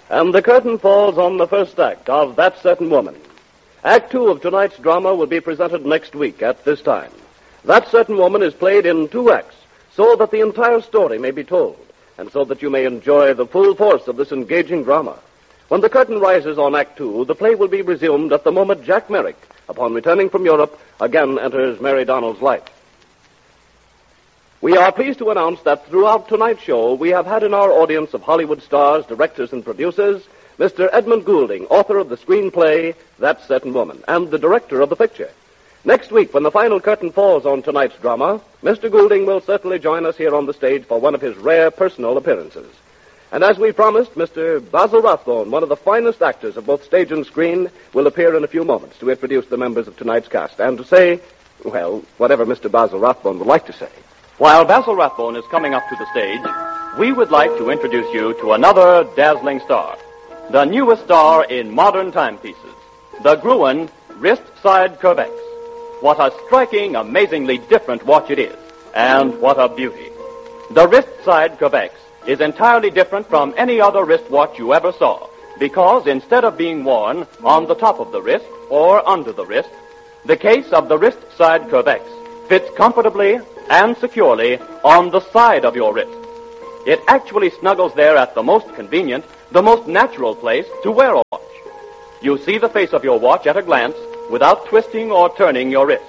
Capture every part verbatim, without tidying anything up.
And the curtain falls on the first act of That Certain Woman. Act two of tonight's drama will be presented next week at this time. That Certain Woman is played in two acts so that the entire story may be told and so that you may enjoy the full force of this engaging drama. When the curtain rises on Act Two, the play will be resumed at the moment Jack Merrick, upon returning from Europe, again enters Mary Donnell's life. We are pleased to announce that throughout tonight's show, we have had in our audience of Hollywood stars, directors, and producers, Mister Edmund Goulding, author of the screenplay That Certain Woman, and the director of the picture. Next week, when the final curtain falls on tonight's drama, Mister Goulding will certainly join us here on the stage for one of his rare personal appearances. And as we promised, Mister Basil Rathbone, one of the finest actors of both stage and screen, will appear in a few moments to introduce the members of tonight's cast and to say, well, whatever Mister Basil Rathbone would like to say. While Basil Rathbone is coming up to the stage, we would like to introduce you to another dazzling star, the newest star in modern timepieces, the Gruen Wrist-Side Curvex. What a striking, amazingly different watch it is, and what a beauty. The Wrist-Side Curvex is entirely different from any other wristwatch you ever saw, because instead of being worn on the top of the wrist or under the wrist, the case of the Wrist-Side Curvex fits comfortably and securely on the side of your wrist. It actually snuggles there at the most convenient, the most natural place to wear a watch. You see the face of your watch at a glance without twisting or turning your wrist.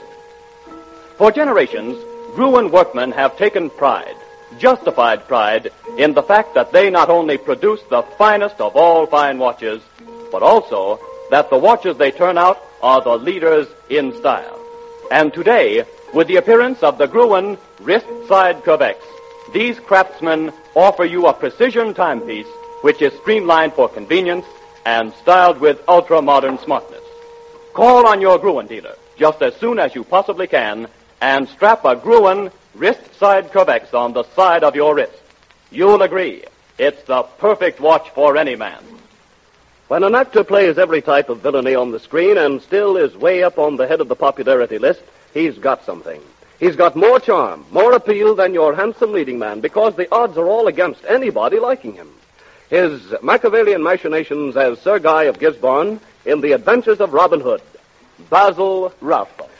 For generations, Gruen workmen have taken pride, justified pride, in the fact that they not only produce the finest of all fine watches, but also that the watches they turn out are the leaders in style. And today, with the appearance of the Gruen Wrist-Side Curvex, these craftsmen offer you a precision timepiece which is streamlined for convenience and styled with ultra-modern smartness. Call on your Gruen dealer just as soon as you possibly can and strap a Gruen Wrist-Side Curvex on the side of your wrist. You'll agree, it's the perfect watch for any man. When an actor plays every type of villainy on the screen and still is way up on the head of the popularity list, he's got something. He's got more charm, more appeal than your handsome leading man, because the odds are all against anybody liking him. His Machiavellian machinations as Sir Guy of Gisborne in The Adventures of Robin Hood, Basil Rathbone.